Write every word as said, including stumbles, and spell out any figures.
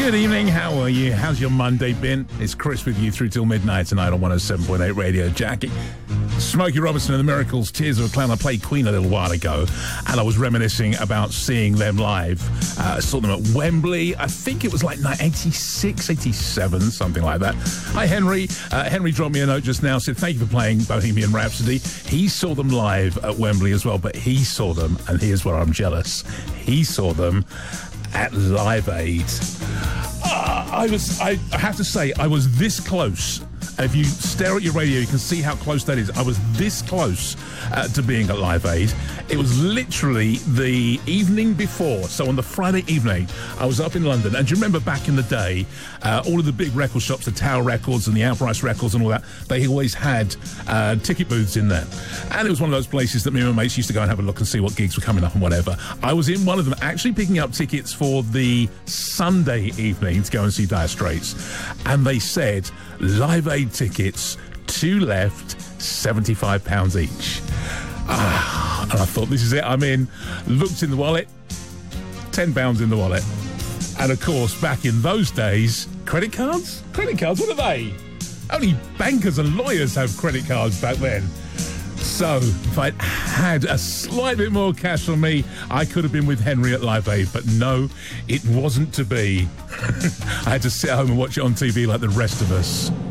Good evening, how are you? How's your Monday been? It's Chris with you through till midnight tonight on one oh seven point eight Radio Jackie. Smokey Robinson and the Miracles, Tears of a Clown. I played Queen a little while ago, and I was reminiscing about seeing them live. Uh, I saw them at Wembley. I think it was like eighty-six, eighty-seven, something like that. Hi, Henry. Uh, Henry dropped me a note just now, said, thank you for playing Bohemian Rhapsody. He saw them live at Wembley as well, but he saw them, and here's where I'm jealous, he saw them at Live Aid. Uh, I was, I, I have to say, I was this close. If you stare at your radio, you can see how close that is. I was this close uh, to being at Live Aid. It was literally the evening before. So on the Friday evening, I was up in London. And do you remember back in the day, uh, all of the big record shops, the Tower Records and the Outprice Records and all that, they always had uh, ticket booths in there. And it was one of those places that me and my mates used to go and have a look and see what gigs were coming up and whatever. I was in one of them actually picking up tickets for the Sunday evening to go and see Dire Straits. And they said, Live Aid tickets, two left, seventy-five pounds each. Ah, and I thought, this is it, I'm in. Looked in the wallet, ten pounds in the wallet. And of course, back in those days, credit cards? Credit cards, what are they? Only bankers and lawyers have credit cards back then. So, if I'd had a slight bit more cash on me, I could have been with Henry at Live Aid, but no, it wasn't to be. I had to sit home and watch it on T V like the rest of us.